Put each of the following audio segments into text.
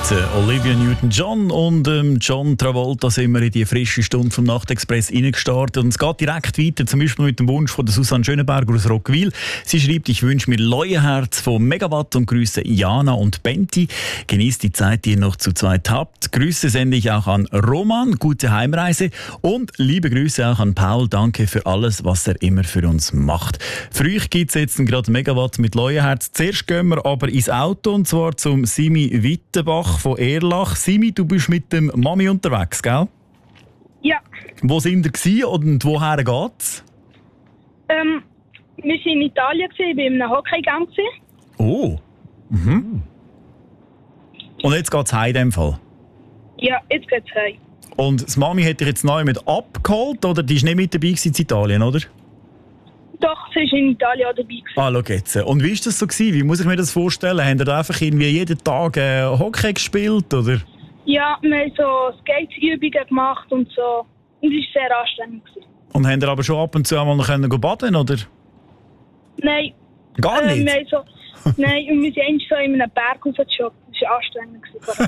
Olivia Newton-John und John Travolta sind wir in die frische Stunde vom Nachtexpress reingestartet. Und es geht direkt weiter, zum Beispiel mit dem Wunsch von der Susanne Schönenberger aus Roggwil. Sie schreibt, ich wünsche mir Leuenherz von Megawatt und grüße Jana und Benti. Genießt die Zeit, die ihr noch zu zweit habt. Grüße sende ich auch an Roman, gute Heimreise. Und liebe Grüße auch an Paul, danke für alles, was er immer für uns macht. Für euch gibt es jetzt gerade Megawatt mit Leuenherz. Zuerst gehen wir aber ins Auto, und zwar zum Simi Wittenbach von Erlach. Simi, du bist mit dem Mami unterwegs, gell? Ja. Wo sind ihr und woher geht's? Wir waren in Italien, ich war bei einem Hockey-Gang. Oh. Mhm. Und jetzt geht's heim in dem Fall? Ja, jetzt geht's heim. Und das Mami hat dich jetzt neu mit abgeholt, oder? Die war nicht mit dabei in Italien, oder? Doch, sie war in Italien auch dabei. Schau jetzt. Und wie war das so? Wie muss ich mir das vorstellen? Habt ihr da einfach irgendwie jeden Tag Hockey gespielt, oder? Ja, wir haben so Skate-Übungen gemacht und so. Und es war sehr anstrengend. Und habt ihr aber schon ab und zu einmal noch baden, oder? Nein. Gar nicht? Wir haben nein, und wir sind eigentlich so in einem Berg raufgejoggt. Das war anstrengend.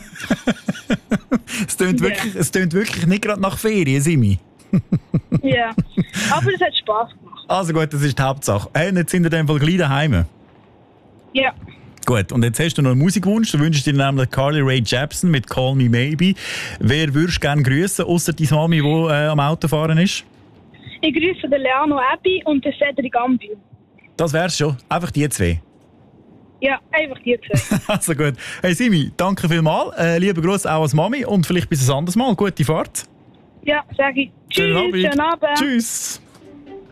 Es tönt wirklich nicht gerade nach Ferien, Simi. Ja, aber es hat Spass gemacht. Also gut, das ist die Hauptsache. Hey, jetzt sind wir in dem Fall gleich daheim. Ja. Gut, und jetzt hast du noch einen Musikwunsch. Du wünschst dir nämlich Carly Rae Jepsen mit «Call Me Maybe». Wer würdest du gerne grüßen, ausser deine Mami, die am Autofahren ist? Ich grüße den Leano Ebi und den Cedric Ambil. Das wär's schon. Einfach die zwei. Ja, einfach die zwei. Also gut. Hey Simi, danke vielmals. Lieber Gruß auch als Mami und vielleicht bis ein anderes Mal. Gute Fahrt. Ja, sage ich. Tschüss, Schönen Abend. schönen Abend. Tschüss.